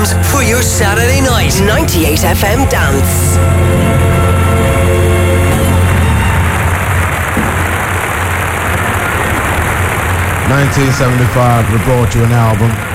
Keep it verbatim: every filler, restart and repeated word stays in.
jams for your Saturday night. ninety-eight F M Dance. nineteen seventy-five, we brought you an album